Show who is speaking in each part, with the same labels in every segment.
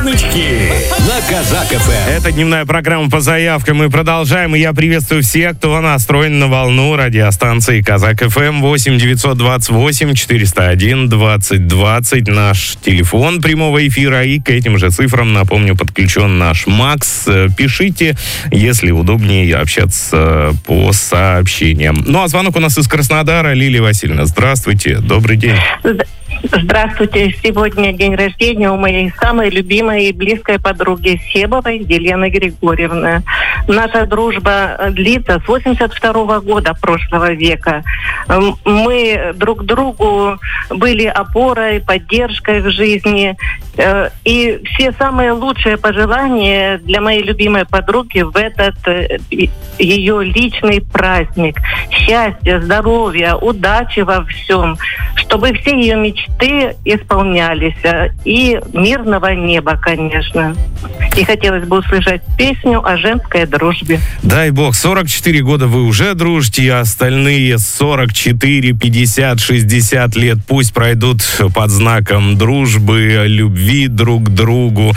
Speaker 1: Звоночки на Казак ФМ.
Speaker 2: Это дневная программа по заявкам. Мы продолжаем. И я приветствую всех, кто настроен на волну радиостанции Казак ФМ. 8-928-401-2020. Наш телефон прямого эфира. И к этим же цифрам, напомню, подключен наш Макс. Пишите, если удобнее общаться по сообщениям. Ну, а звонок у нас из Краснодара. Лилия Васильевна, здравствуйте. Добрый день.
Speaker 3: Здравствуйте. Сегодня день рождения у моей самой любимой и близкой подруги Себовой Елены Григорьевны. Наша дружба длится с 82 года прошлого века. Мы друг другу были опорой, поддержкой в жизни. И все самые лучшие пожелания для моей любимой подруги в этот ее личный праздник. Счастья, здоровья, удачи во всем. Чтобы все ее мечты исполнялись. И мирного неба, конечно. И хотелось бы услышать песню о женской дружбе.
Speaker 2: Дай бог, 44 года вы уже дружите, а остальные 44, 50, 60 лет пусть пройдут под знаком дружбы, любви друг к другу,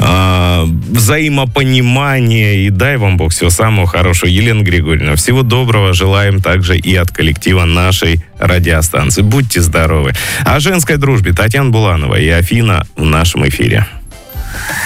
Speaker 2: взаимопонимания. И дай вам бог всего самого хорошего. Елена Григорьевна, всего доброго желаем также и от коллектива нашей радиостанции. Будьте здоровы. О женской дружбе Татьяна Буланова и Афина в нашем эфире.